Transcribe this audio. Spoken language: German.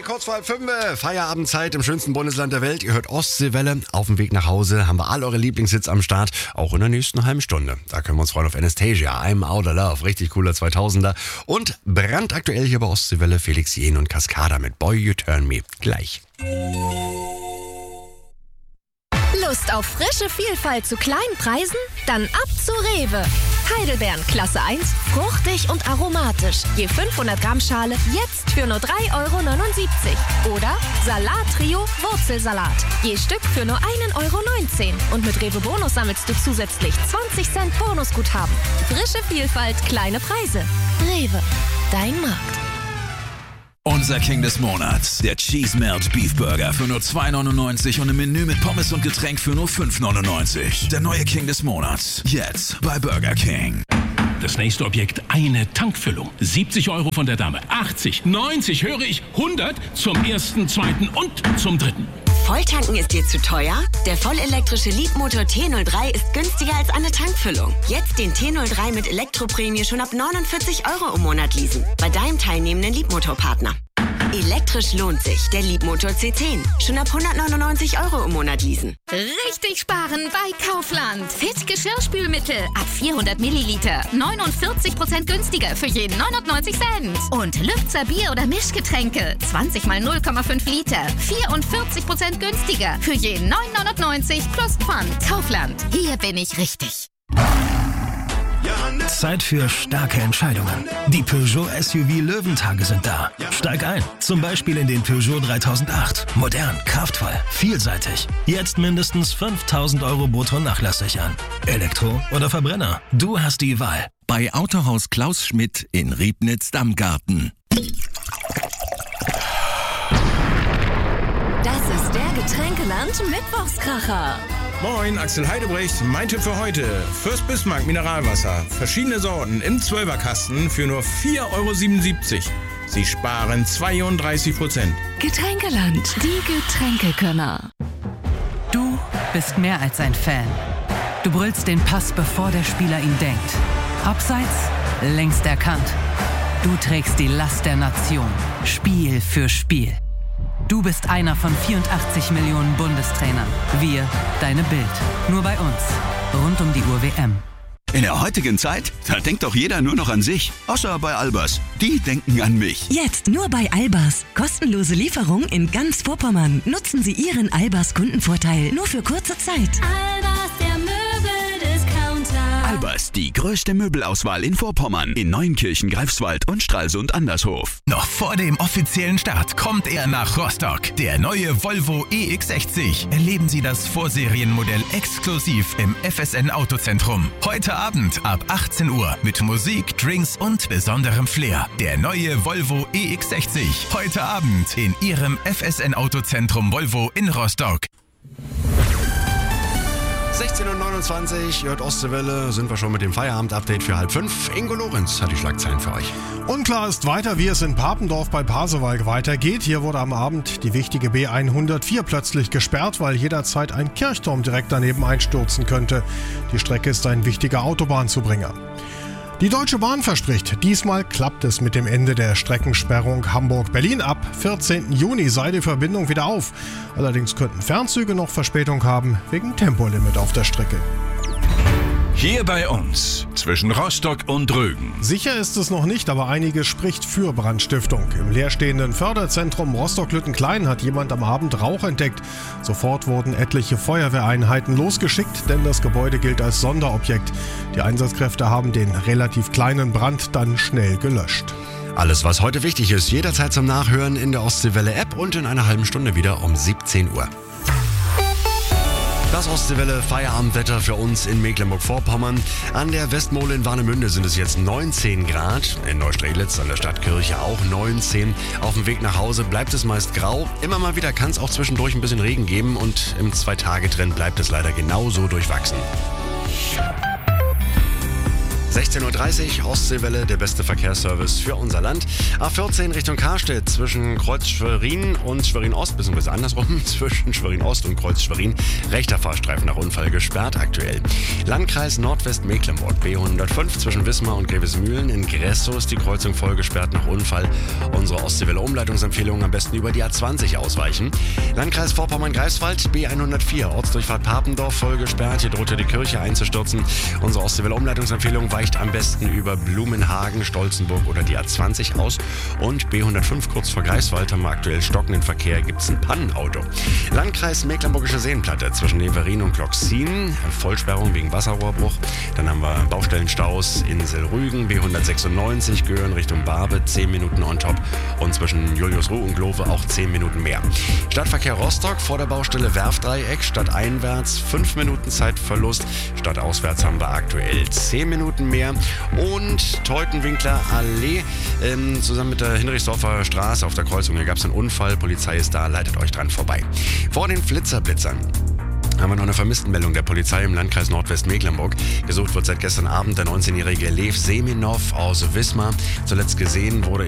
kurz vor 5:30, Feierabendzeit im schönsten Bundesland der Welt. Ihr hört Ostseewelle. Auf dem Weg nach Hause haben wir all eure Lieblingshits am Start, auch in der nächsten halben Stunde. Da können wir uns freuen auf Anastasia, I'm Out of Love, richtig cooler 2000er. Und brandaktuell hier bei Ostseewelle Felix Jähn und Cascada mit Boy You Turn Me. Gleich. Lust auf frische Vielfalt zu kleinen Preisen? Dann ab zu Rewe. Heidelbeeren Klasse 1, fruchtig und aromatisch. Je 500 Gramm Schale jetzt für nur 3,79 €. Oder Salat-Trio Wurzelsalat. Je Stück für nur 1,19 €. Und mit Rewe Bonus sammelst du zusätzlich 20 Cent Bonusguthaben. Frische Vielfalt, kleine Preise. Rewe, dein Markt. Unser King des Monats, der Cheese Melt Beef Burger für nur 2,99 € und ein Menü mit Pommes und Getränk für nur 5,99 €. Der neue King des Monats, jetzt bei Burger King. Das nächste Objekt, eine Tankfüllung. 70 € von der Dame, 80, 90, höre ich, 100 zum ersten, zweiten und zum dritten. Volltanken ist dir zu teuer? Der vollelektrische Leapmotor T03 ist günstiger als eine Tankfüllung. Jetzt den T03 mit Elektroprämie schon ab 49 € im Monat leasen. Bei deinem teilnehmenden Leapmotor-Partner. Elektrisch lohnt sich. Der Leapmotor C10. Schon ab 199 € im Monat leasen. Richtig sparen bei Kaufland. Fit Geschirrspülmittel ab 400 Milliliter. 49% günstiger für jeden 99 Cent. Und Lübzer Bier- oder Mischgetränke. 20 mal 0,5 Liter. 44% günstiger für jeden 9,99 € plus Pfand. Kaufland. Hier bin ich richtig. Zeit für starke Entscheidungen. Die Peugeot SUV Löwentage sind da. Steig ein, zum Beispiel in den Peugeot 3008. Modern, kraftvoll, vielseitig. Jetzt mindestens 5.000 € brutto nachlasssichern. Elektro oder Verbrenner, du hast die Wahl. Bei Autohaus Klaus Schmidt in Riebnitz-Dammgarten. Das ist der Getränkeland-Mittwochskracher. Moin, Axel Heidebrecht. Mein Tipp für heute. Fürst Bismarck Mineralwasser. Verschiedene Sorten im 12er-Kasten für nur 4,77 €. Sie sparen 32%. Getränkeland, die Getränkekönner. Du bist mehr als ein Fan. Du brüllst den Pass, bevor der Spieler ihn denkt. Abseits, längst erkannt. Du trägst die Last der Nation. Spiel für Spiel. Du bist einer von 84 Millionen Bundestrainern. Wir, deine Bild. Nur bei uns. Rund um die Uhr WM. In der heutigen Zeit, da denkt doch jeder nur noch an sich. Außer bei Albers. Die denken an mich. Jetzt nur bei Albers. Kostenlose Lieferung in ganz Vorpommern. Nutzen Sie Ihren Albers Kundenvorteil nur für kurze Zeit. Albers, der Möbeldiscounter. Albers, die größte Möbelauswahl in Vorpommern. In Neunkirchen, Greifswald und Stralsund Andershof. Noch vor dem offiziellen Start kommt er nach Rostock. Der neue Volvo EX60. Erleben Sie das Vorserienmodell exklusiv im FSN Autozentrum. Heute Abend ab 18 Uhr mit Musik, Drinks und besonderem Flair. Der neue Volvo EX60. Heute Abend in Ihrem FSN Autozentrum Volvo in Rostock. 16:29 Uhr, hört Ostseewelle, sind wir schon mit dem Feierabend-Update für 4:30. Ingo Lorenz hat die Schlagzeilen für euch. Unklar ist weiter, wie es in Papendorf bei Pasewalk weitergeht. Hier wurde am Abend die wichtige B104 plötzlich gesperrt, weil jederzeit ein Kirchturm direkt daneben einstürzen könnte. Die Strecke ist ein wichtiger Autobahnzubringer. Die Deutsche Bahn verspricht, diesmal klappt es mit dem Ende der Streckensperrung Hamburg-Berlin. Ab 14. Juni sei die Verbindung wieder auf. Allerdings könnten Fernzüge noch Verspätung haben, wegen Tempolimit auf der Strecke. Hier bei uns, zwischen Rostock und Rügen. Sicher ist es noch nicht, aber einiges spricht für Brandstiftung. Im leerstehenden Förderzentrum Rostock-Lüttenklein hat jemand am Abend Rauch entdeckt. Sofort wurden etliche Feuerwehreinheiten losgeschickt, denn das Gebäude gilt als Sonderobjekt. Die Einsatzkräfte haben den relativ kleinen Brand dann schnell gelöscht. Alles, was heute wichtig ist, jederzeit zum Nachhören in der Ostseewelle-App und in einer halben Stunde wieder um 17 Uhr. Das Ostseewelle Feierabendwetter für uns in Mecklenburg-Vorpommern. An der Westmole in Warnemünde sind es jetzt 19 Grad. In Neustrelitz an der Stadtkirche auch 19. Auf dem Weg nach Hause bleibt es meist grau. Immer mal wieder kann es auch zwischendurch ein bisschen Regen geben und im 2-Tage-Trend bleibt es leider genauso durchwachsen. 16.30 Uhr, Ostseewelle, der beste Verkehrsservice für unser Land. A14 Richtung Karstedt zwischen Kreuz Schwerin und Schwerin-Ost, beziehungsweise andersrum, zwischen Schwerin-Ost und Kreuz Schwerin. Rechter Fahrstreifen nach Unfall gesperrt aktuell. Landkreis Nordwestmecklenburg, B105 zwischen Wismar und Grevesmühlen. In Gressow ist die Kreuzung voll gesperrt nach Unfall. Unsere Ostseewelle-Umleitungsempfehlung am besten über die A20 ausweichen. Landkreis Vorpommern-Greifswald, B104, Ortsdurchfahrt Papendorf voll gesperrt. Hier droht ja die Kirche einzustürzen. Unsere Ostseewelle-Umleitungsempfehlung weicht am besten über Blumenhagen, Stolzenburg oder die A20 aus. Und B105 kurz vor Greifswald haben wir aktuell stockenden Verkehr, gibt es ein Pannenauto. Landkreis Mecklenburgische Seenplatte zwischen Neverin und Gloxin, Vollsperrung wegen Wasserrohrbruch. Dann haben wir Baustellenstaus Insel Rügen, B196, Göhren Richtung Barbe, 10 Minuten on top. Und zwischen Juliusruh und Glove auch 10 Minuten mehr. Stadtverkehr Rostock vor der Baustelle Werfdreieck, stadteinwärts 5 Minuten Zeitverlust, stadtauswärts haben wir aktuell 10 Minuten mehr. Und Teutenwinkler Allee zusammen mit der Hinrichsdorfer Straße auf der Kreuzung, hier gab es einen Unfall, Polizei ist da, leitet euch dran vorbei. Vor den Blitzern haben wir noch eine Vermisstenmeldung der Polizei im Landkreis Nordwestmecklenburg. Gesucht wird seit gestern Abend der 19-jährige Lev Seminov aus Wismar. Zuletzt gesehen wurde